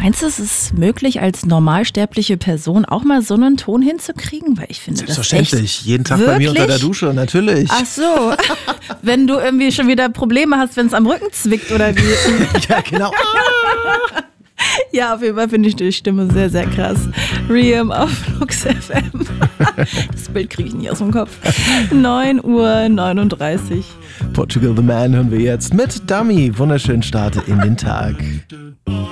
Meinst du, es ist möglich, als normalsterbliche Person auch mal so einen Ton hinzukriegen? Weil ich finde Selbstverständlich. das echt Jeden Tag bei mir unter der Dusche, natürlich. Ach so, wenn du irgendwie schon wieder Probleme hast, wenn es am Rücken zwickt oder wie? Ja, genau. Ja, auf jeden Fall finde ich die Stimme sehr, sehr krass. Riem auf Flux FM. Das Bild kriege ich nicht aus dem Kopf. 9:39 Uhr. Portugal the Man hören wir jetzt mit Dummy. Wunderschönen Start in den Tag.